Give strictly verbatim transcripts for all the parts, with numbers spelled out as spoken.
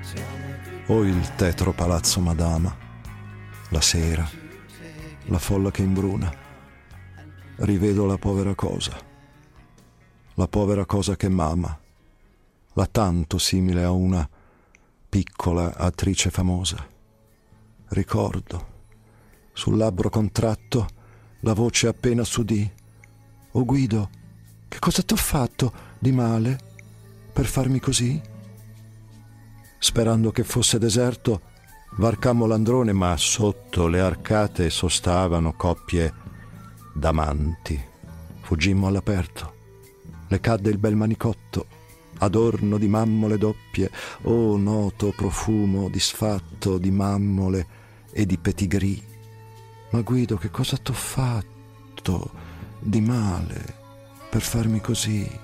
O il tetro palazzo Madama, la sera, la folla che imbruna. Rivedo la povera cosa, la povera cosa che m'ama, la tanto simile a una piccola attrice famosa. Ricordo, sul labbro contratto, la voce appena s'udì: «O Guido, che cosa t'ho fatto di male per farmi così?» Sperando che fosse deserto, varcammo l'androne, ma sotto le arcate sostavano coppie d'amanti. Fuggimmo all'aperto. Le cadde il bel manicotto, adorno di mammole doppie, oh noto profumo disfatto di mammole e di pedigree. Ma Guido, che cosa t'ho fatto di male per farmi così?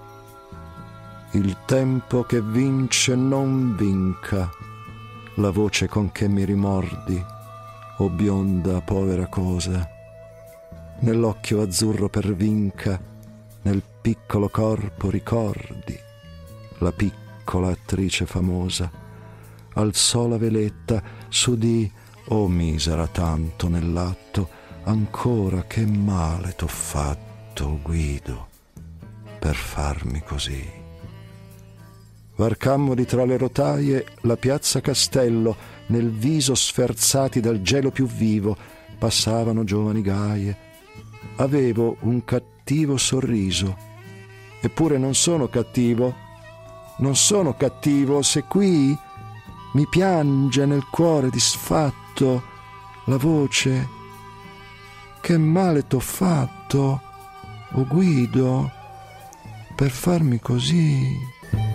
Il tempo che vince non vinca, la voce con che mi rimordi, o bionda povera cosa. Nell'occhio azzurro pervinca, nel piccolo corpo ricordi la piccola attrice famosa. Alzò la veletta, s'udì: «Oh misera tanto nell'atto, ancora che male t'ho fatto, Guido, per farmi così». Varcammo di tra le rotaie la piazza Castello, nel viso sferzati dal gelo più vivo, passavano giovani gaie. Avevo un cattivo sorriso, eppure non sono cattivo, non sono cattivo se qui mi piange nel cuore disfatto la voce: «Che male t'ho fatto, o Guido, per farmi così?»